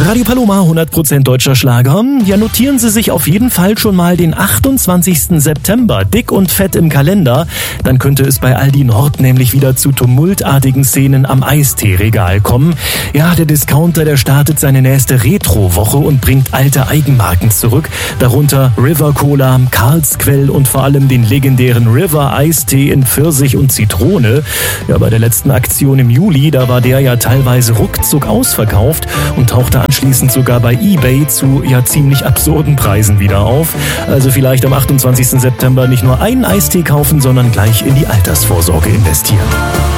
Radio Paloma, 100% deutscher Schlager. Ja, notieren Sie sich auf jeden Fall schon mal den 28. September, dick und fett im Kalender. Dann könnte es bei Aldi Nord nämlich wieder zu tumultartigen Szenen am Eisteeregal kommen. Ja, der Discounter, der startet seine nächste Retro-Woche und bringt alte Eigenmarken zurück. Darunter River Cola, Karlsquell und vor allem den legendären River Eistee in Pfirsich und Zitrone. Ja, bei der letzten Aktion im Juli, da war der ja teilweise ruckzuck ausverkauft und tauchte anschließend sogar bei eBay zu ziemlich absurden Preisen wieder auf. Also vielleicht am 28. September nicht nur einen Eistee kaufen, sondern gleich in die Altersvorsorge investieren.